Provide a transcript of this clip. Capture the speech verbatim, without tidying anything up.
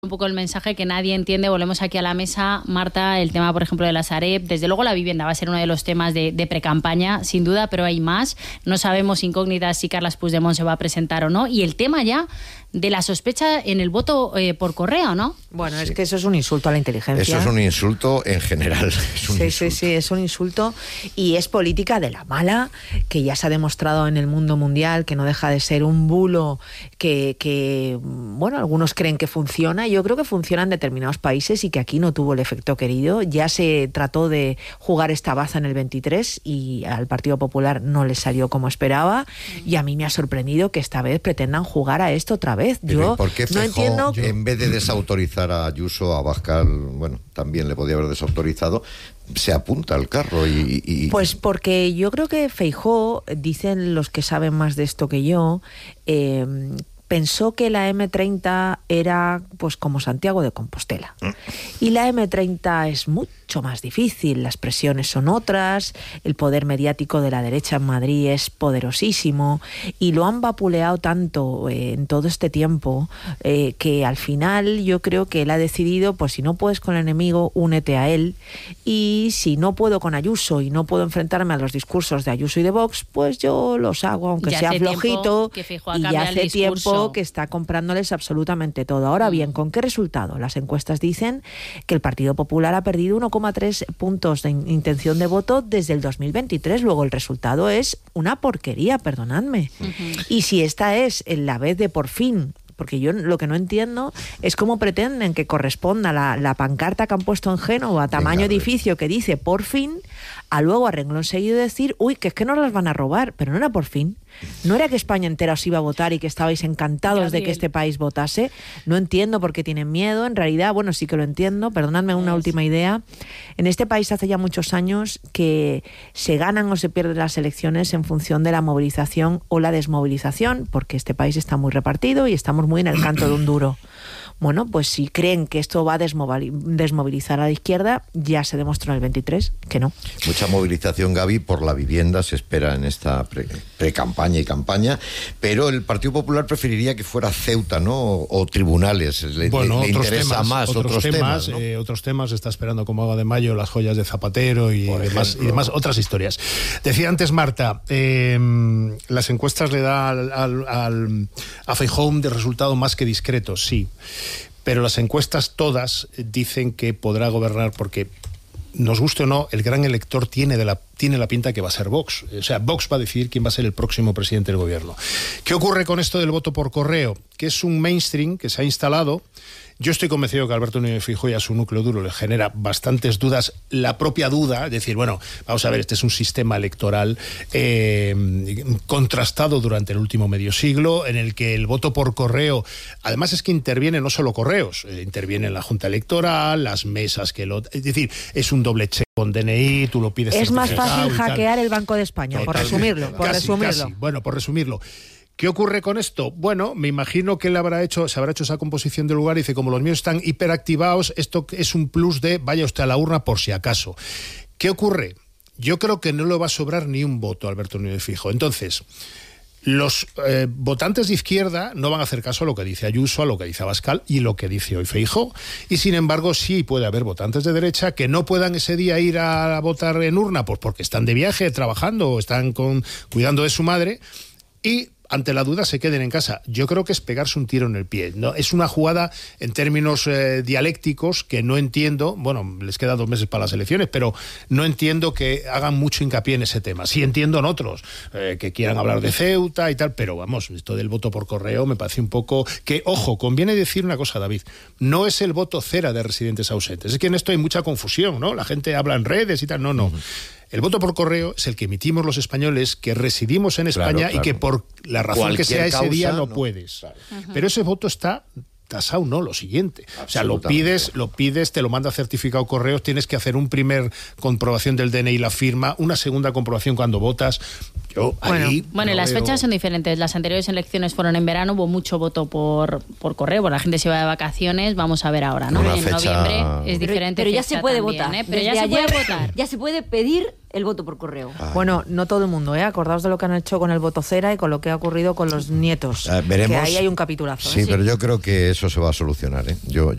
Un poco el mensaje que nadie entiende. Volvemos aquí a la mesa, Marta, el tema, por ejemplo, de la Sareb. Desde luego la vivienda va a ser uno de los temas de, de precampaña, sin duda, pero hay más. No sabemos incógnitas si Carles Puigdemont se va a presentar o no. Y el tema ya de la sospecha en el voto eh, por correo, ¿no? Bueno, sí. Es que eso es un insulto a la inteligencia. Eso es un insulto en general. Es un sí, insulto. sí, sí, es un insulto y es política de la mala, que ya se ha demostrado en el mundo mundial, que no deja de ser un bulo que, que bueno, algunos creen que funciona. Yo creo que funciona en determinados países y que aquí no tuvo el efecto querido. Ya se trató de jugar esta baza en el veintitrés y al Partido Popular no le salió como esperaba, y a mí me ha sorprendido que esta vez pretendan jugar a esto otra vez. Yo ¿Por qué no entiendo. En vez de desautorizar a Ayuso, a Abascal, bueno, también le podía haber desautorizado, se apunta al carro y, y... Pues porque yo creo que Feijóo, dicen los que saben más de esto que yo, eh, pensó que la eme treinta era pues como Santiago de Compostela. Y la eme treinta es mucho más difícil, las presiones son otras, el poder mediático de la derecha en Madrid es poderosísimo, y lo han vapuleado tanto eh, en todo este tiempo eh, que al final yo creo que él ha decidido, pues si no puedes con el enemigo, únete a él, y si no puedo con Ayuso y no puedo enfrentarme a los discursos de Ayuso y de Vox, pues yo los hago, aunque ya sea flojito, y ya hace tiempo que está comprándoles absolutamente todo. Ahora bien, ¿con qué resultado? Las encuestas dicen que el Partido Popular ha perdido uno coma tres puntos de intención de voto desde el dos mil veintitrés. Luego el resultado es una porquería, perdonadme. Uh-huh. Y si esta es la vez de por fin, porque yo lo que no entiendo es cómo pretenden que corresponda la, la pancarta que han puesto en Génova, tamaño Venga, edificio, que dice por fin, a luego a renglón seguido decir, uy, que es que nos las van a robar, pero no era por fin. No era que España entera os iba a votar y que estabais encantados Gabriel. de que este país votase. No entiendo por qué tienen miedo. En realidad, bueno, sí que lo entiendo. Perdonadme una es. última idea. En este país hace ya muchos años que se ganan o se pierden las elecciones en función de la movilización o la desmovilización, porque este país está muy repartido y estamos muy en el canto de un duro. Bueno, pues si creen que esto va a desmovilizar a la izquierda, ya se demostró en el veintitrés que no. Mucha movilización, Gaby, por la vivienda se espera en esta pre, pre-campaña y campaña, pero el Partido Popular preferiría que fuera Ceuta, ¿no? O, o tribunales. Le, bueno, le interesa temas, más otros, otros temas. temas, ¿no? eh, otros temas, está esperando como agua de mayo las joyas de Zapatero y demás, y demás, otras historias. Decía antes Marta, eh, las encuestas le da al, al, al, a Feijóo de resultado más que discreto, sí. Pero las encuestas todas dicen que podrá gobernar porque, nos guste o no, el gran elector tiene, de la, tiene la pinta que va a ser Vox. O sea, Vox va a decidir quién va a ser el próximo presidente del gobierno. ¿Qué ocurre con esto del voto por correo? Que es un mainstream que se ha instalado. Yo estoy convencido que Alberto Núñez Feijóo y a su núcleo duro le genera bastantes dudas. La propia duda, es decir, bueno, vamos a ver, este es un sistema electoral eh, contrastado durante el último medio siglo, en el que el voto por correo, además es que interviene no solo correos, eh, interviene en la Junta Electoral, las mesas que lo... Es decir, es un doble check con D N I, tú lo pides... Es más fácil hackear el Banco de España, Totalmente. por resumirlo, por casi, resumirlo. Casi. Bueno, por resumirlo. ¿Qué ocurre con esto? Bueno, me imagino que él habrá hecho, se habrá hecho esa composición del lugar y dice, como los míos están hiperactivados, esto es un plus de vaya usted a la urna por si acaso. ¿Qué ocurre? Yo creo que no le va a sobrar ni un voto a Alberto Núñez Feijóo. Entonces, los eh, votantes de izquierda no van a hacer caso a lo que dice Ayuso, a lo que dice Abascal y lo que dice hoy Feijóo. Y sin embargo, sí puede haber votantes de derecha que no puedan ese día ir a votar en urna, pues porque están de viaje, trabajando o están con, cuidando de su madre, y ante la duda se queden en casa. Yo creo que es pegarse un tiro en el pie, ¿no? Es una jugada en términos eh, dialécticos que no entiendo. Bueno, les queda dos meses para las elecciones, pero no entiendo que hagan mucho hincapié en ese tema. Sí entiendo en otros, eh, que quieran hablar de Ceuta y tal, pero vamos, esto del voto por correo me parece un poco... Que, ojo, conviene decir una cosa, David, no es el voto cera de residentes ausentes. Es que en esto hay mucha confusión, ¿no? La gente habla en redes y tal, no, no. Uh-huh. El voto por correo es el que emitimos los españoles que residimos en España, claro, claro. y que por la razón Cualquier que sea ese causa, día no, no. puedes. Claro. Uh-huh. Pero ese voto está tasado, no, lo siguiente. O sea, lo pides, lo pides, te lo manda certificado correos, tienes que hacer un primer comprobación del D N I y la firma, una segunda comprobación cuando votas. Yo bueno, ahí bueno, no las veo... fechas son diferentes. Las anteriores elecciones fueron en verano, hubo mucho voto por, por correo, la gente se iba de vacaciones, vamos a ver ahora, ¿no? Una en fecha... noviembre es diferente. Pero, pero ya se puede también, votar. ¿eh? Pero Desde ya ayer, se puede votar. Ya se puede pedir el voto por correo. Ah. Bueno, no todo el mundo, ¿eh? Acordaos de lo que han hecho con el voto cera y con lo que ha ocurrido con los nietos. Eh, veremos. Que ahí hay un capitulazo. Sí, ¿eh? pero yo creo que eso se va a solucionar, ¿eh? Yo,